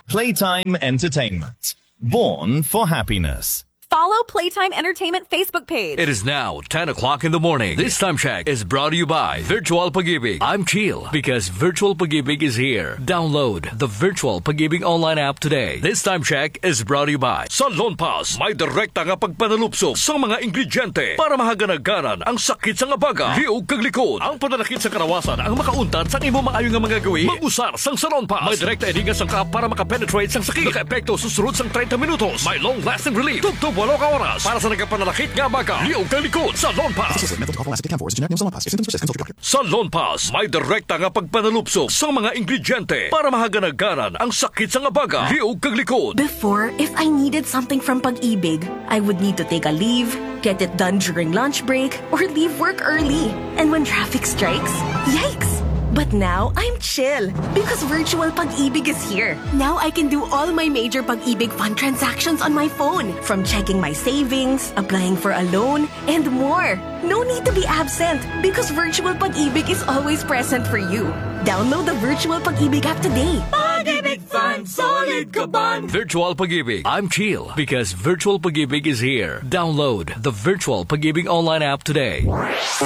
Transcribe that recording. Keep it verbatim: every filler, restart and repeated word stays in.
Playtime Entertainment. Born for happiness. Follow Playtime Entertainment Facebook page. It is now ten o'clock in the morning. This time check is brought to you by Virtual Pag-ibig. I'm chill because Virtual Pag-ibig is here. Download the Virtual Pag-ibig online app today. This time check is brought to you by Sa Lonpas, may direkta nga pagpanalupso sa mga ingrediente para mahaganaganan ang sakit sa nga baga. Liog kag likod. Ang pananakit sa karawasan ang makauntat sa imo maayo nga mga gawi. Mag-usar sang Sa Lonpas. May direkta edinga sang kap para makapenetrate sang sakit. Naka-epekto susunod sang thirty minutos. May long-lasting relief. Tugtog walo ka oras para sa nagkapanalakit nga baga. Liog kag likod. Sa Lonpas. Sa Lonpas, may direkta nga pagpanalupso sa mga ingrediente para mahaganaganan ang sakit sa nga baga. Liog kag likod. Before, if I needed something from Pag-ibig, I would need to take a leave, get it done during lunch break, or leave work early. And when traffic strikes, yikes! But now, I'm chill because Virtual Pag-ibig is here. Now I can do all my major Pag-ibig fund transactions on my phone, from checking my savings, applying for a loan, and more. No need to be absent because Virtual Pag-ibig is always present for you. Download the Virtual Pag-ibig app today. Pag-ibig Fund, solid kaban! Virtual Pag-ibig. I'm chill because Virtual Pag-ibig is here. Download the Virtual Pag-ibig online app today.